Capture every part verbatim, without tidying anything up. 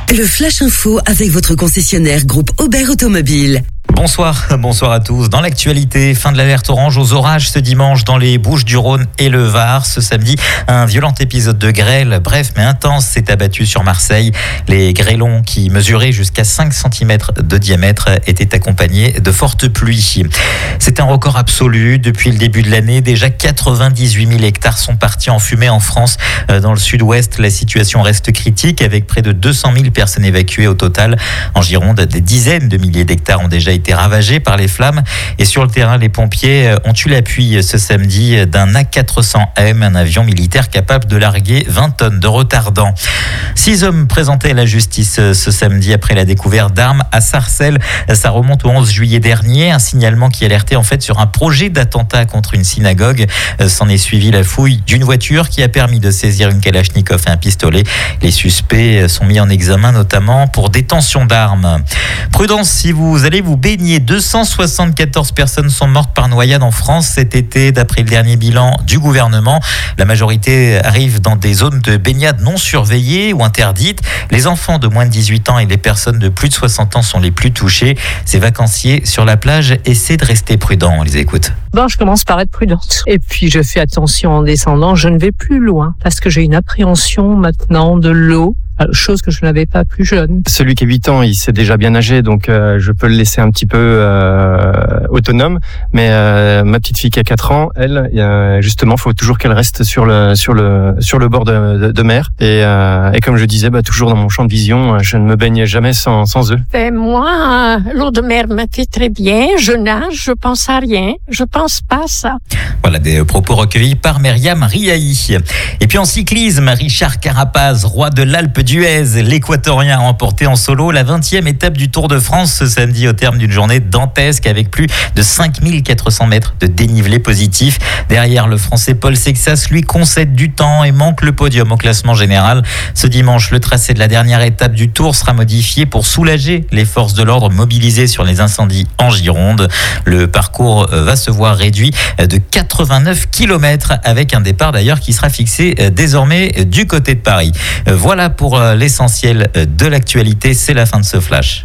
Le Flash Info avec votre concessionnaire groupe Aubert Automobile. Bonsoir, bonsoir à tous. Dans l'actualité, fin de l'alerte orange aux orages ce dimanche dans les Bouches-du-Rhône et le Var. Ce samedi, un violent épisode de grêle, bref mais intense, s'est abattu sur Marseille. Les grêlons qui mesuraient jusqu'à cinq centimètres de diamètre étaient accompagnés de fortes pluies. C'est un record absolu. Depuis le début de l'année, déjà quatre-vingt-dix-huit mille hectares sont partis en fumée en France. Dans le sud-ouest, la situation reste critique avec près de deux cent mille personnes évacuées au total. En Gironde, des dizaines de milliers d'hectares ont déjà été ravagés par les flammes et sur le terrain, les pompiers ont eu l'appui ce samedi d'un A quatre cents M, un avion militaire capable de larguer vingt tonnes de retardant. Six hommes présentés à la justice ce samedi après la découverte d'armes à Sarcelles. Ça remonte au onze juillet dernier, un signalement qui alertait en fait sur un projet d'attentat contre une synagogue. S'en est suivi la fouille d'une voiture qui a permis de saisir une Kalachnikov et un pistolet. Les suspects sont mis en examen notamment pour détention d'armes. Prudence si vous allez vous baigner. deux cent soixante-quatorze personnes sont mortes par noyade en France cet été, d'après le dernier bilan du gouvernement. La majorité arrive dans des zones de baignade non surveillées ou interdites. Les enfants de moins de dix-huit ans et les personnes de plus de soixante ans sont les plus touchés. Ces vacanciers sur la plage essaient de rester prudents. On les écoute. Bon, je commence par être prudente. Et puis, je fais attention en descendant. Je ne vais plus loin parce que j'ai une appréhension maintenant de l'eau. Chose que je n'avais pas plus jeune. Celui qui a huit ans, il sait déjà bien nager, donc euh, je peux le laisser un petit peu euh, autonome. Mais euh, ma petite fille qui a quatre ans, elle, euh, justement, faut toujours qu'elle reste sur le sur le sur le bord de, de, de mer. Et, euh, et comme je disais, bah, toujours dans mon champ de vision, je ne me baigne jamais sans sans eux. Ben moi, l'eau de mer me fait très bien. Je nage, je pense à rien, je pense pas à ça. Voilà des propos recueillis par Myriam Riahi. Et puis en cyclisme, Richard Carapaz, roi de l'Alpe d'Huez, l'équatorien a remporté en solo la vingtième étape du Tour de France ce samedi au terme d'une journée dantesque avec plus de cinq mille quatre cents mètres de dénivelé positif. Derrière, le français Paul Sexas lui concède du temps et manque le podium au classement général. Ce dimanche, le tracé de la dernière étape du Tour sera modifié pour soulager les forces de l'ordre mobilisées sur les incendies en Gironde. Le parcours va se voir réduit de quatre-vingt-neuf kilomètres avec un départ d'ailleurs qui sera fixé désormais du côté de Paris. Voilà pour l'essentiel de l'actualité, c'est la fin de ce flash.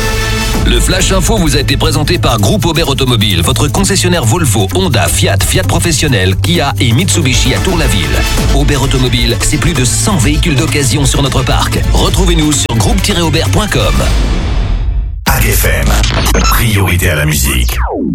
Le Flash Info vous a été présenté par Groupe Aubert Automobile, votre concessionnaire Volvo, Honda, Fiat, Fiat Professionnel, Kia et Mitsubishi à Tour-la-Ville. Aubert Automobile, c'est plus de cent véhicules d'occasion sur notre parc. Retrouvez-nous sur groupe tiret aubert point com. A G F M, priorité à la musique.